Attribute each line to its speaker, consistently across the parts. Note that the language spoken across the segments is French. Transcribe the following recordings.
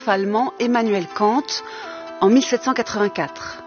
Speaker 1: allemand Emmanuel Kant en 1784.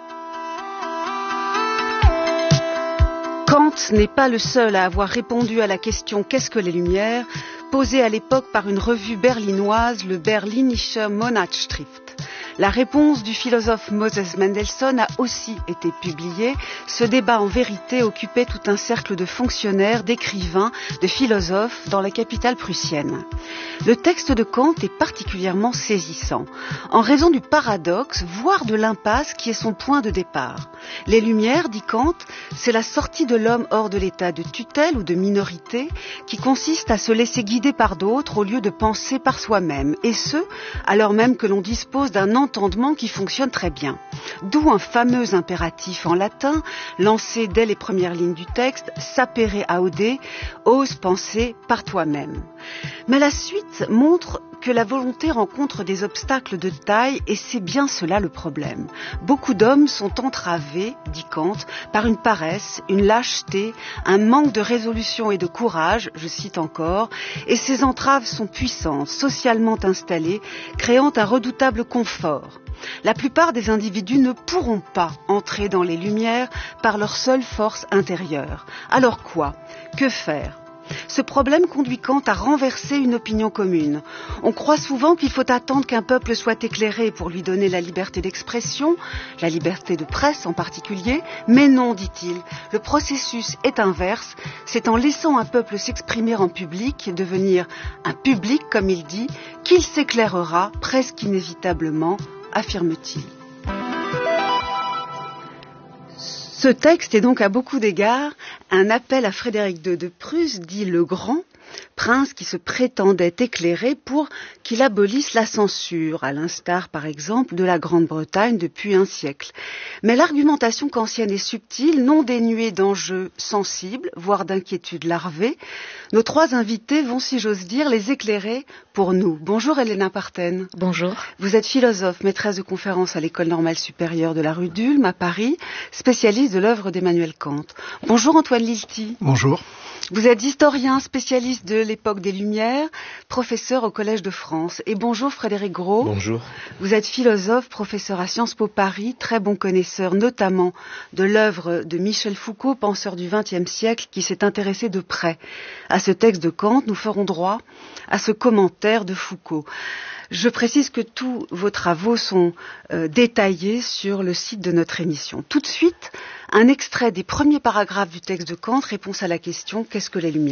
Speaker 1: Kant n'est pas le seul à avoir répondu à la question « Qu'est-ce que les Lumières ?», posée à l'époque par une revue berlinoise, le Berlinische Monatsschrift. La réponse du philosophe Moses Mendelssohn a aussi été publiée. Ce débat, en vérité, occupait tout un cercle de fonctionnaires, d'écrivains, de philosophes dans la capitale prussienne. Le texte de Kant est particulièrement saisissant, en raison du paradoxe, voire de l'impasse qui est son point de départ. Les Lumières, dit Kant, c'est la sortie de l'homme hors de l'état de tutelle ou de minorité, qui consiste à se laisser guider par d'autres au lieu de penser par soi-même, et ce, alors même que l'on dispose d'un entendement qui fonctionne très bien. D'où un fameux impératif en latin, lancé dès les premières lignes du texte, sapere aude, ose penser par toi-même. Mais la suite montre que la volonté rencontre des obstacles de taille et c'est bien cela le problème. Beaucoup d'hommes sont entravés, dit Kant, par une paresse, une lâcheté, un manque de résolution et de courage, je cite encore, et ces entraves sont puissantes, socialement installées, créant un redoutable confort. La plupart des individus ne pourront pas entrer dans les Lumières par leur seule force intérieure. Alors quoi ? Que faire ? Ce problème conduit Kant à renverser une opinion commune. On croit souvent qu'il faut attendre qu'un peuple soit éclairé pour lui donner la liberté d'expression, la liberté de presse en particulier, mais non, dit-il, le processus est inverse, c'est en laissant un peuple s'exprimer en public, devenir un public, comme il dit, qu'il s'éclairera presque inévitablement, affirme-t-il. Ce texte est donc à beaucoup d'égards un appel à Frédéric II de Prusse, dit le Grand, prince qui se prétendait éclairé pour qu'il abolisse la censure, à l'instar par exemple de la Grande-Bretagne depuis un siècle. Mais l'argumentation kantienne est subtile, non dénuée d'enjeux sensibles, voire d'inquiétudes larvées. Nos trois invités vont, si j'ose dire, les éclairer pour nous. Bonjour Elena Parthen.
Speaker 2: Bonjour.
Speaker 1: Vous êtes philosophe, maîtresse de conférences à l'École normale supérieure de la rue d'Ulm à Paris, spécialiste de l'œuvre d'Emmanuel Kant. Bonjour Antoine Lilti.
Speaker 3: Bonjour.
Speaker 1: Vous êtes historien, spécialiste de l'époque des Lumières, professeur au Collège de France. Et bonjour Frédéric Gros.
Speaker 4: Bonjour.
Speaker 1: Vous êtes philosophe, professeur à Sciences Po Paris, très bon connaisseur notamment de l'œuvre de Michel Foucault, penseur du XXe siècle, qui s'est intéressé de près à ce texte de Kant. Nous ferons droit à ce commentaire de Foucault. Je précise que tous vos travaux sont détaillés sur le site de notre émission. Tout de suite, un extrait des premiers paragraphes du texte de Kant, réponse à la question « Qu'est-ce que les Lumières ?»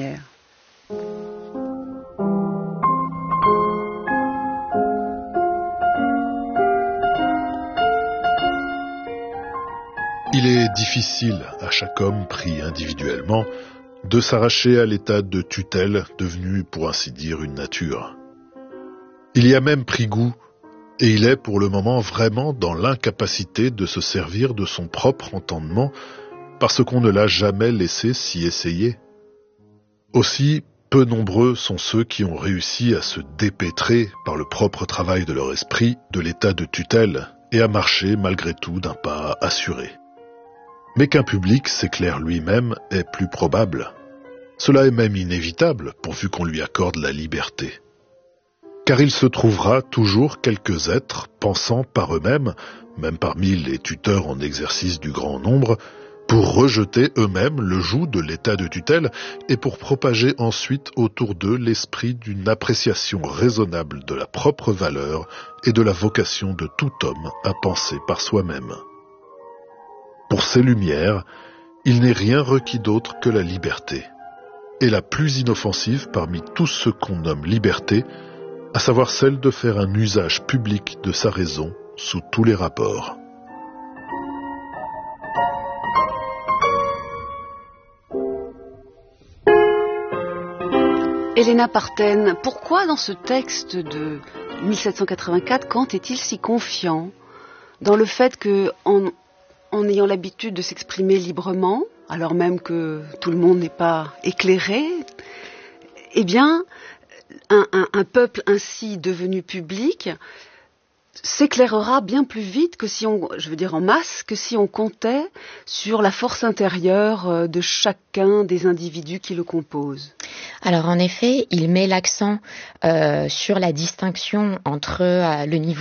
Speaker 3: Il est difficile à chaque homme pris individuellement de s'arracher à l'état de tutelle devenu pour ainsi dire une nature. Il y a même pris goût, et il est pour le moment vraiment dans l'incapacité de se servir de son propre entendement parce qu'on ne l'a jamais laissé s'y essayer. Aussi, peu nombreux sont ceux qui ont réussi à se dépêtrer par le propre travail de leur esprit de l'état de tutelle et à marcher malgré tout d'un pas assuré. Mais qu'un public s'éclaire lui-même est plus probable. Cela est même inévitable pourvu qu'on lui accorde la liberté. Car il se trouvera toujours quelques êtres pensant par eux-mêmes, même parmi les tuteurs en exercice du grand nombre, pour rejeter eux-mêmes le joug de l'état de tutelle et pour propager ensuite autour d'eux l'esprit d'une appréciation raisonnable de la propre valeur et de la vocation de tout homme à penser par soi-même. Pour ces Lumières, il n'est rien requis d'autre que la liberté, et la plus inoffensive parmi tout ce qu'on nomme liberté, à savoir celle de faire un usage public de sa raison sous tous les rapports.
Speaker 1: Elena Parthen, pourquoi dans ce texte de 1784, Kant est-il si confiant dans le fait que, en ayant l'habitude de s'exprimer librement, alors même que tout le monde n'est pas éclairé, eh bien, un peuple ainsi devenu public s'éclairera bien plus vite que si on, je veux dire en masse, que si on comptait sur la force intérieure de chacun des individus qui le composent.
Speaker 2: Alors en effet, il met l'accent sur la distinction entre le niveau